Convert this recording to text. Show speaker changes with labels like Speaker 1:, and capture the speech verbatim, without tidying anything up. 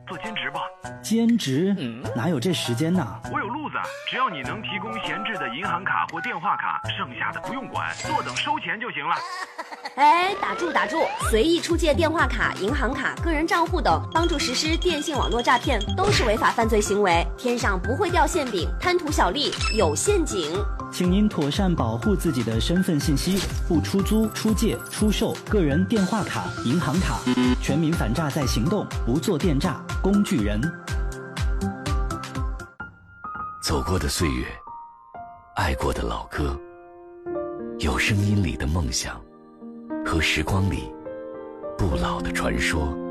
Speaker 1: 做兼职吧。
Speaker 2: 兼职？嗯，哪有这时间呢？
Speaker 1: 我有路子，只要你能提供闲置的银行卡或电话卡，剩下的不用管，坐等收钱就行了。
Speaker 3: 哎，打住打住！随意出借电话卡、银行卡、个人账户等，帮助实施电信网络诈骗，都是违法犯罪行为。天上不会掉馅饼，贪图小利有陷阱。
Speaker 2: 请您妥善保护自己的身份信息，不出租、出借、出售个人电话卡、银行卡。全民反诈在行动，不做电诈工具人。
Speaker 4: 走过的岁月，爱过的老歌，有声音里的梦想，和时光里不老的传说。